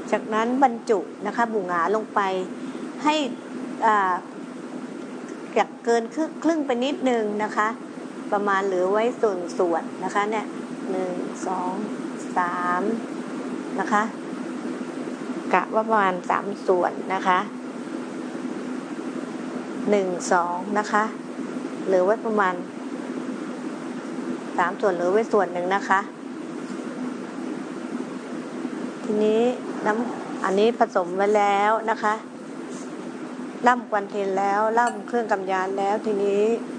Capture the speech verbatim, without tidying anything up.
จากนั้นบรรจุนะคะบุหงาลงไปให้อ่าจากเกินครึ่งครึ่งไปนิดนึงนะคะประมาณเหลือไว้ส่วนส่วนนะคะเนี่ยหนึ่งสองสามนะคะกะว่าประมาณสามส่วนนะคะหนึ่งสองนะคะเหลือไว้ประมาณสามส่วนเหลือไว้ส่วนหนึ่งนะคะทีนี้น้ำอันนี้ผสมไว้แล้วนะคะล่ำกวนเทนแล้วล่ำเครื่องกำยานแล้วทีนี้